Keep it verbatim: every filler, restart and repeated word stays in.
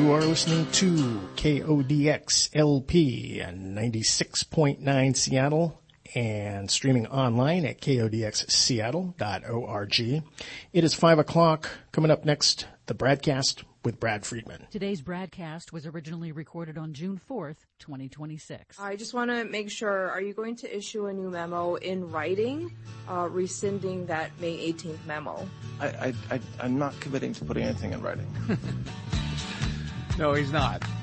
You are listening to K O D X L P and ninety-six point nine Seattle and streaming online at K O D X Seattle dot org. It is five o'clock. Coming up next, the Bradcast with Brad Friedman. Today's Bradcast was originally recorded on June fourth, twenty twenty-six. I just want to make sure, are you going to issue a new memo in writing, uh, rescinding that May eighteenth memo? I, I, I, I'm not committing to putting anything in writing. No, he's not.